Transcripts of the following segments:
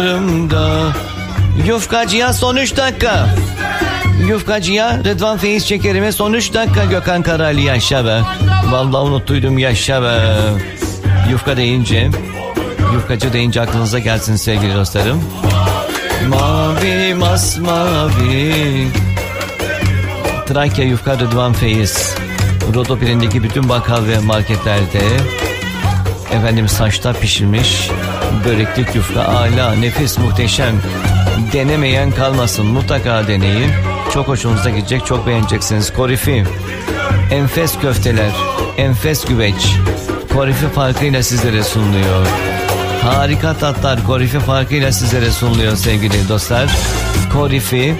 Yufkacıya son 3 dakika. Yufkacıya Rıdvan Feyiz Çekerim'e son 3 dakika. Gökhan Karali yaşa be. Vallahi unuttuydum, yaşa be. Yufka deyince, yufkacı deyince aklınıza gelsin sevgili dostlarım. Mavi masmavi. Trakya Yufka Rıdvan Feyiz. Rodopirindeki bütün bakkal ve marketlerde efendim saçta pişirmiş böreklik yufka, âlâ, nefis, muhteşem. Denemeyen kalmasın, mutlaka deneyin. Çok hoşunuza gidecek, çok beğeneceksiniz. Korifi, enfes köfteler, enfes güveç. Korifi farkıyla sizlere sunuluyor. Harika tatlar Korifi farkıyla sizlere sunuluyor sevgili dostlar. Korifi,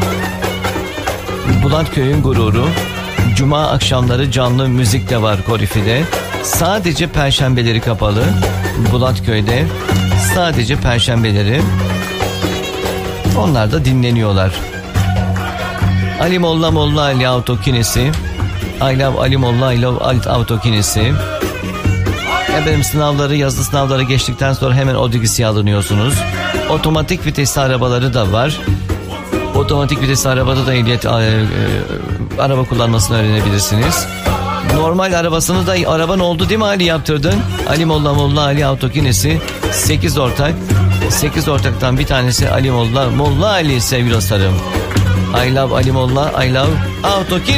Bulatköy'ün gururu. Cuma akşamları canlı müzik de var Korifi'de. Sadece perşembeleri kapalı. Bulatköy'de sadece perşembeleri. Onlar da dinleniyorlar. Ali Molla Molla Ali Autokinesi. I love Ali Molla I love Autokinesi. Efendim sınavları, yazılı sınavları geçtikten sonra hemen Odigisi'ye alınıyorsunuz. Otomatik vitesli arabaları da var. Otomatik vitesli arabada da ehliyet araba kullanmasını öğrenebilirsiniz. Normal arabasını da araban oldu değil mi Ali, yaptırdın? Ali Molla Molla Ali Autokinesi 8 ortak. 8 ortaktan bir tanesi Ali Molla Molla Ali sevgili dostlarım. I love Ali Molla I love Autokinesi.